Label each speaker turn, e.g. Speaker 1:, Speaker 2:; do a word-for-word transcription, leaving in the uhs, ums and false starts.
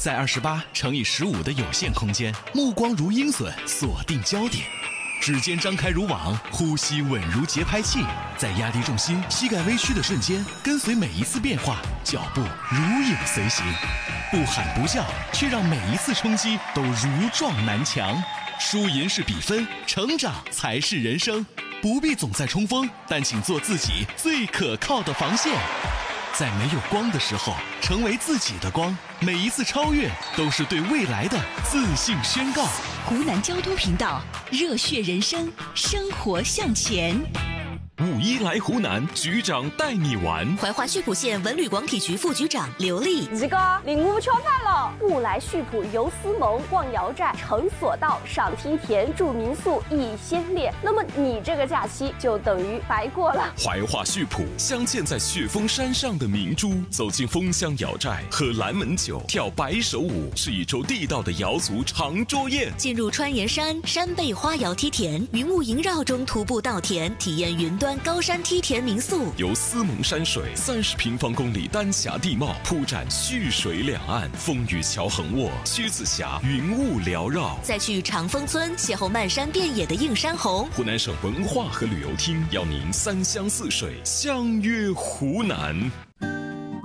Speaker 1: 在二十八乘以十五的有限空间，目光如鹰隼，锁定焦点。指尖张开如网，呼吸稳如节拍器，在压低重心、膝盖微屈的瞬间，跟随每一次变化，脚步如影随形，不喊不叫，却让每一次冲击都如撞南墙。输赢是比分，成长才是人生。不必总在冲锋，但请做自己最可靠的防线。在没有光的时候，成为自己的光。每一次超越，都是对未来的自信宣告。
Speaker 2: 湖南交通频道，热血人生，生活向前。
Speaker 3: 五一来湖南，局长带你玩。
Speaker 4: 怀化溆浦县文旅广体局副局长刘丽。
Speaker 5: 二哥，领悟吃饭了。不来溆浦游思盟，逛瑶寨，乘索道，赏梯田，住民宿，忆先烈。那么你这个假期就等于白过了。
Speaker 3: 怀化溆浦，镶嵌在雪峰山上的明珠，走进枫香瑶寨，喝蓝门酒，跳白手舞，是一周地道的瑶族长桌宴。
Speaker 4: 进入川岩山，山背花瑶梯田，云雾萦绕中徒步稻田，体验云端高山梯田民宿。
Speaker 3: 由思盟山水三十平方公里丹霞地貌铺展溆水两岸，风雨桥横卧，屈子峡云雾缭绕。
Speaker 4: 再去长风村邂逅漫山遍野的映山红。
Speaker 3: 湖南省文化和旅游厅邀您三湘四水相约湖南。